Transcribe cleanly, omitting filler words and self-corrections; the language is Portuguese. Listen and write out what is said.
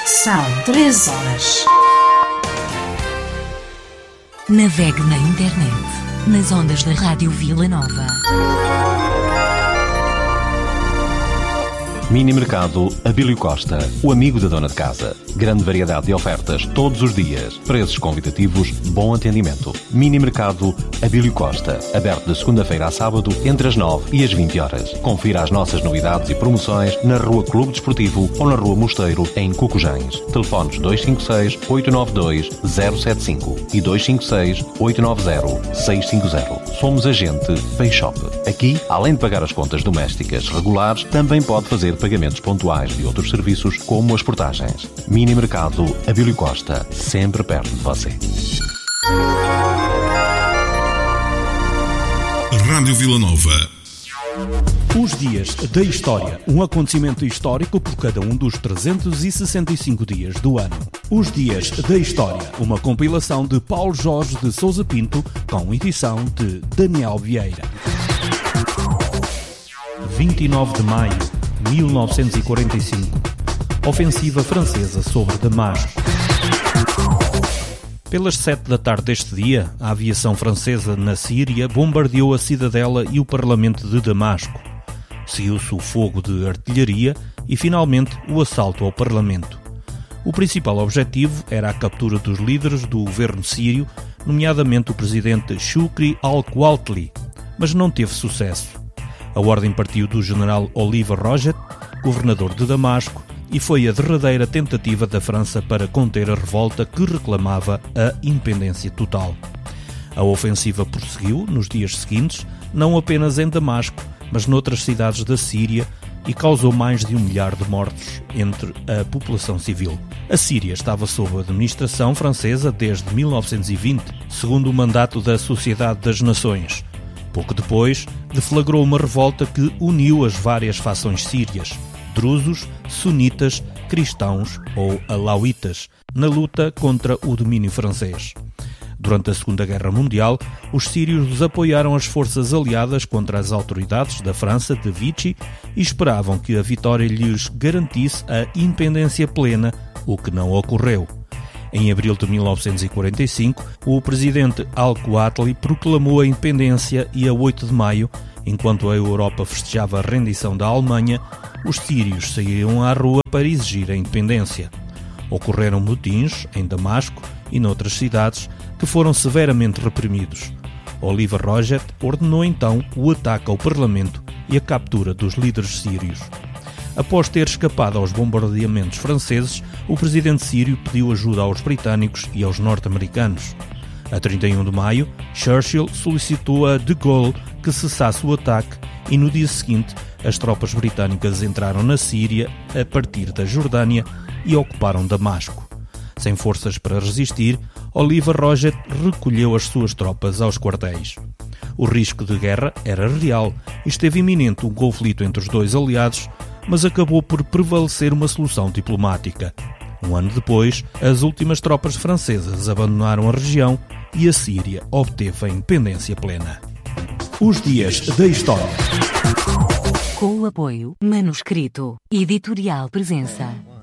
São 3 horas. Navegue na internet, nas ondas da Rádio Vila Nova. Mini Mercado Abílio Costa, o amigo da dona de casa. Grande variedade de ofertas todos os dias. Preços convidativos, bom atendimento. Mini Mercado Abílio Costa, aberto de segunda-feira a sábado, entre as 9 e as 20 horas. Confira as nossas novidades e promoções na Rua Clube Desportivo ou na Rua Mosteiro, em Cocujães. Telefones 256-892-075 e 256-890-650. Somos agente Payshop. Aqui, além de pagar as contas domésticas regulares, também pode fazer pagamentos pontuais de outros serviços, como as portagens. Mini Mercado Abílio Costa, sempre perto de você. Rádio Vila Nova. Os dias da história, um acontecimento histórico por cada um dos 365 dias do ano. Os dias da história, uma compilação de Paulo Jorge de Sousa Pinto, com edição de Daniel Vieira. 29 de maio, 1945. Ofensiva francesa sobre Damasco. Pelas 7 da tarde deste dia, a aviação francesa na Síria bombardeou a cidadela e o parlamento de Damasco. Seguiu-se o fogo de artilharia e, finalmente, o assalto ao parlamento. O principal objetivo era a captura dos líderes do governo sírio, nomeadamente o presidente Shukri al-Quwatli, mas não teve sucesso. A ordem partiu do general Oliva Roget, governador de Damasco, e foi a derradeira tentativa da França para conter a revolta que reclamava a independência total. A ofensiva prosseguiu nos dias seguintes, não apenas em Damasco, mas noutras cidades da Síria, e causou mais de 1 milhar de mortos entre a população civil. A Síria estava sob administração francesa desde 1920, segundo o mandato da Sociedade das Nações. Pouco depois, deflagrou uma revolta que uniu as várias fações sírias, drusos, sunitas, cristãos ou alauítas, na luta contra o domínio francês. Durante a Segunda Guerra Mundial, os sírios apoiaram as forças aliadas contra as autoridades da França de Vichy e esperavam que a vitória lhes garantisse a independência plena, o que não ocorreu. Em abril de 1945, o presidente al-Quwatli proclamou a independência e a 8 de maio, enquanto a Europa festejava a rendição da Alemanha, os sírios saíram à rua para exigir a independência. Ocorreram motins em Damasco e noutras cidades que foram severamente reprimidos. Oliva Roget ordenou então o ataque ao parlamento e a captura dos líderes sírios. Após ter escapado aos bombardeamentos franceses, o presidente sírio pediu ajuda aos britânicos e aos norte-americanos. A 31 de maio, Churchill solicitou a de Gaulle que cessasse o ataque e no dia seguinte as tropas britânicas entraram na Síria a partir da Jordânia e ocuparam Damasco. Sem forças para resistir, Oliva Roget recolheu as suas tropas aos quartéis. O risco de guerra era real e esteve iminente um conflito entre os dois aliados, mas acabou por prevalecer uma solução diplomática. Um ano depois, as últimas tropas francesas abandonaram a região e a Síria obteve a independência plena. Os dias da história. Com o apoio Manuscrito Editorial Presença.